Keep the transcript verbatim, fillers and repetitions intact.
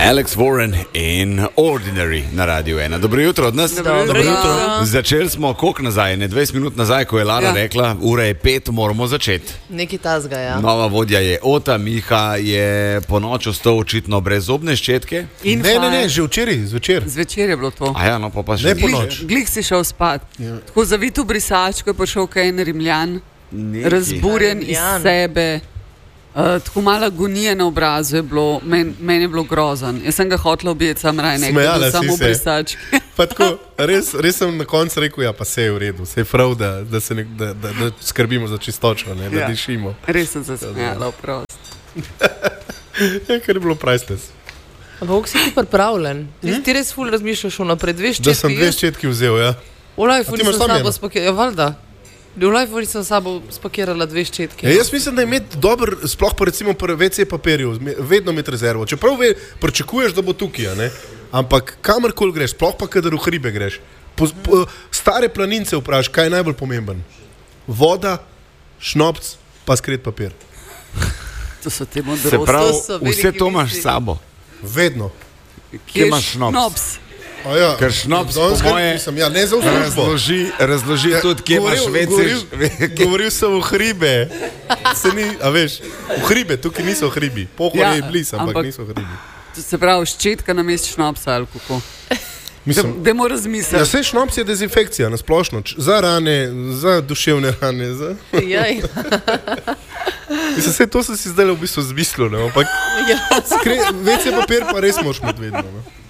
Alex Warren in Ordinary na Radiu ena. Dobro jutro od nas. Dobro, Dobro jutro. Začeli smo koliko nazaj, ne dvajset minut nazaj, ko je Lara ja. rekla, ura je pet, moramo začeti. Neki tazga, ja. Nova vodja je Ota, Miha je po noč ostal očitno brez zobne ščetke. In ne, ne, ne, že včeraj, zvečer. Zvečer je bilo to. A ja, no pa pa še ne po noč. Glih si šel spat. Ja. Tako zavit v brisačko je prišel kaj en Rimljan, Neki. razburjen iz sebe. Uh, tako mala agonija na obrazu je bilo, meni men je bilo grozan. Jaz sem ga hotel objeti, sam raj nekaj, da samo v brisački. Tako, res, res sem na koncu rekel, ja, pa se je v redu, se je prav, da, da, se nek, da, da, da skrbimo za čistočo, ne, da ja. dišimo. Res sem se smejala, prost. Ja, ker je bilo priceless. Ampak si ti pripravljen? Hm? Ti res ful razmišljaš naprej, dve ščetki? Da sem dve ščetki vzel, ja. Olaj, ful nisem sabo spakirala, ja, valjda. V life nisem sabo spakirala dve ščetke. Ja, jaz mislim, da je imeti dober, sploh pa recimo pri ve ce papirju, vedno imeti rezervo. Čeprav ve, pričakuješ, da bo tukaj, ne? Ampak kamorkoli greš, sploh pa kadar v hribe greš. Po, po, stare planince vprašaš, kaj je najbolj pomemben. Voda, šnopc, pa skret papir. To so te modrosti. Se pravi, vse to imaš s sabo. Vedno. Kje imaš šnopc? Ja, ker šnops po moje ja, ne razloži, razloži ja, tudi, kje imaš vece. Govoril sem v hribe. Se ni, a veš, v hribe, tukaj niso hribi. Pohor ja, je bliz, ampak, ampak niso hribi. Se pravi, ščetka na mest šnopsa ali kako? Dajmo razmisliti. Ja, vse šnops je dezinfekcija na splošno. Za rane, za duševne rane. Za... Jaj. Mislim, vse to sem si zdaj v bistvu zmislil, ne? Ampak ja. skre, ve ce papir pa res moraš imeti vedno. Ne?